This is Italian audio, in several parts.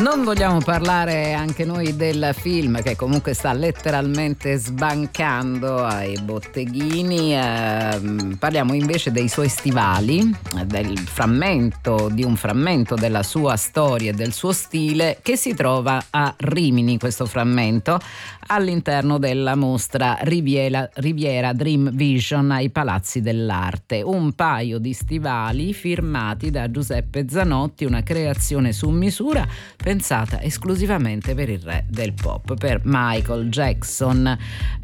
Non vogliamo parlare anche noi del film che comunque sta letteralmente sbancando ai botteghini, parliamo invece dei suoi stivali, di un frammento della sua storia e del suo stile che si trova a Rimini, questo frammento, all'interno della mostra Riviera Dream Vision ai Palazzi dell'Arte. Un paio di stivali firmati da Giuseppe Zanotti, una creazione su misura pensata esclusivamente per il re del pop, per Michael Jackson.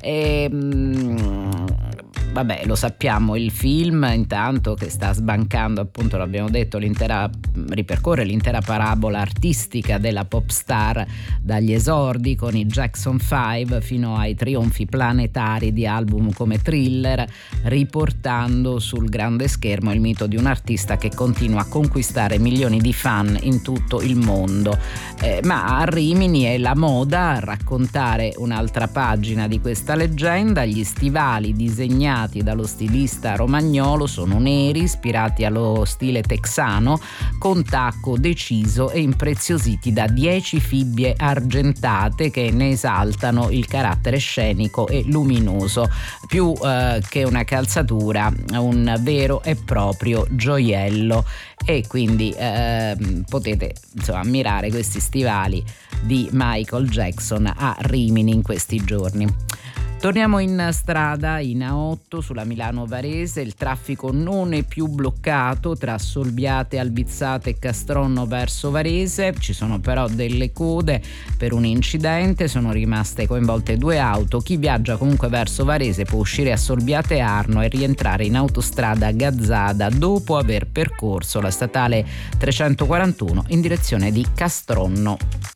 Vabbè, lo sappiamo, il film intanto che sta sbancando, appunto l'abbiamo detto, ripercorre l'intera parabola artistica della pop star, dagli esordi con i Jackson 5 fino ai trionfi planetari di album come Thriller, riportando sul grande schermo il mito di un artista che continua a conquistare milioni di fan in tutto il mondo. Ma a Rimini è la moda a raccontare un'altra pagina di questa leggenda. Gli stivali disegnati dallo stilista romagnolo sono neri, ispirati allo stile texano, con tacco deciso e impreziositi da 10 fibbie argentate che ne esaltano il carattere scenico e luminoso, più che una calzatura, un vero e proprio gioiello. E quindi potete ammirare questi stivali di Michael Jackson a Rimini in questi giorni. Torniamo in strada in A8 sulla Milano Varese. Il traffico non è più bloccato tra Solbiate, Albizzate e Castronno verso Varese. Ci sono però delle code per un incidente, sono rimaste coinvolte 2 auto. Chi viaggia comunque verso Varese può uscire a Solbiate Arno e rientrare in autostrada Gazzada dopo aver percorso la statale 341 in direzione di Castronno.